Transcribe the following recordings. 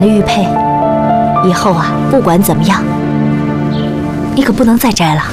玉佩，以后啊，不管怎么样，你可不能再摘了。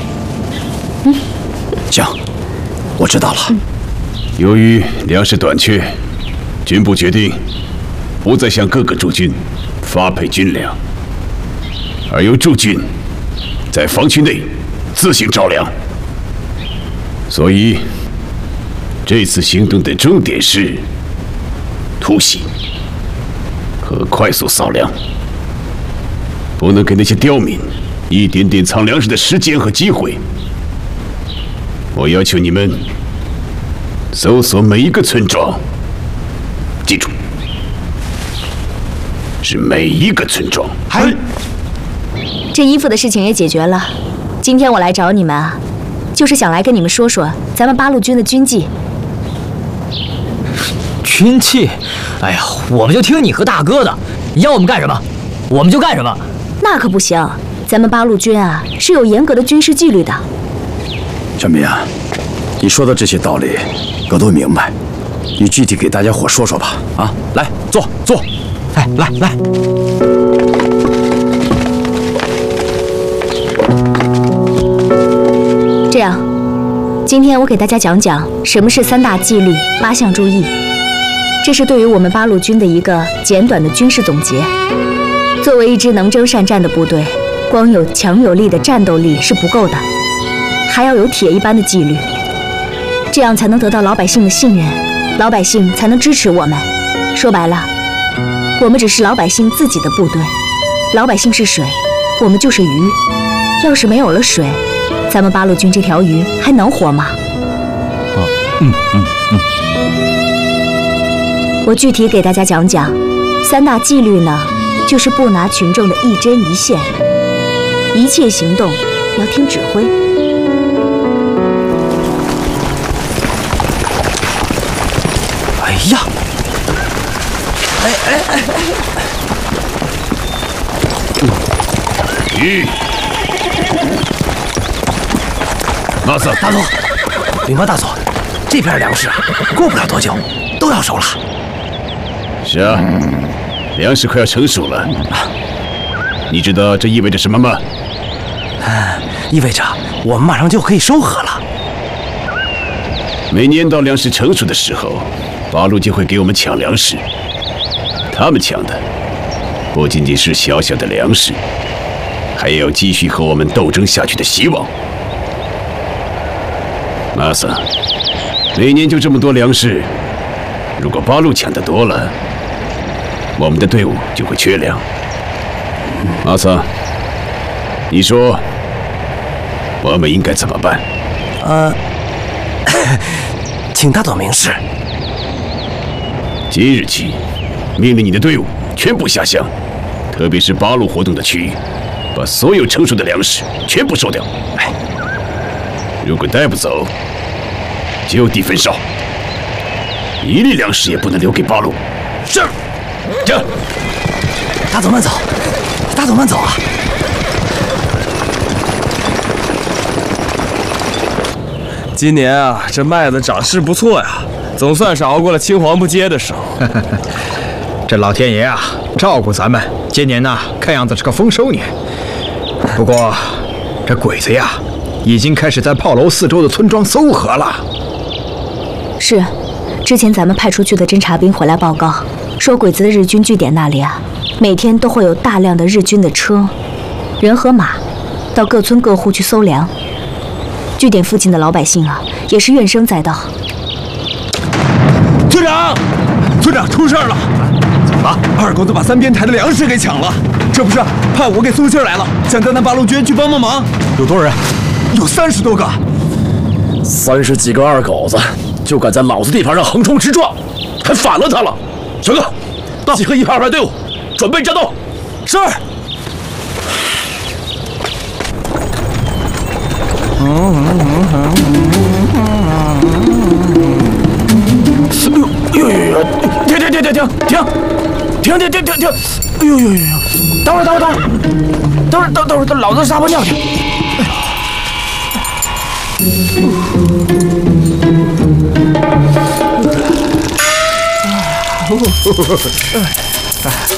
行，我知道了。 由于粮食短缺，军部决定不再向各个驻军发配军粮，而由驻军在防区内自行招粮。所以，这次行动的重点是突袭和快速扫粮，不能给那些刁民一点点藏粮食的时间和机会。我要求你们搜索每一个村庄，记住，是每一个村庄。 嗨， 这衣服的事情也解决了。今天我来找你们啊，就是想来跟你们说说咱们八路军的军纪。 军纪？哎呀，我们就听你和大哥的，你要我们干什么，我们就干什么。 那可不行，咱们八路军啊是有严格的军事纪律的。 小民啊，你说的这些道理我都明白，你具体给大家伙说说吧。啊，来坐。 哎，来。 这样，今天我给大家讲讲什么是3大纪律8项注意，这是对于我们八路军的一个简短的军事总结。作为一支能征善战的部队，光有强有力的战斗力是不够的，还要有铁一般的纪律，这样才能得到老百姓的信任，老百姓才能支持我们。说白了，我们只是老百姓自己的部队，老百姓是水，我们就是鱼。要是没有了水，咱们八路军这条鱼还能活吗？我具体给大家讲讲3大纪律呢，就是不拿群众的一针一线，一切行动要听指挥。 哎呀， 马萨， 大佐，禀报大佐，这片粮食啊，过不了多久都要熟了。 是啊，粮食快要成熟了。你知道这意味着什么吗？ 意味着我们马上就可以收获了。 每年到粮食成熟的时候，八路就会给我们抢粮食。他们抢的不仅仅是小小的粮食，还有继续和我们斗争下去的希望。马萨，每年就这么多粮食，如果八路抢得多了，我们的队伍就会缺粮。马萨，你说我们应该怎么办？ 请大佐明示。 即日起，命令你的队伍全部下乡，特别是八路活动的区域，把所有成熟的粮食全部收掉。如果带不走，就地焚烧，一粒粮食也不能留给八路。是。这， 大佐慢走，大佐慢走啊！ 今年啊，这麦子长势不错呀，总算是熬过了青黄不接的时候。 这老天爷啊，照顾咱们。今年呢，看样子是个丰收年。不过，这鬼子呀，已经开始在炮楼四周的村庄搜核了。 是，之前咱们派出去的侦察兵回来报告，说鬼子的日军据点那里啊，每天都会有大量的日军的车、人和马，到各村各户去搜粮。据点附近的老百姓啊，也是怨声载道。 村长，出事了！怎么了？二狗子把3边台的粮食给抢了，这不是派我给送信来了，想叫咱八路军去帮忙。 有多少人？ 有30多个。 30几个二狗子就敢在老子地盘上横冲直撞，还反了他了！小哥，集合122队伍，准备战斗。是。停！哎呦！等会儿，老子撒泡尿去。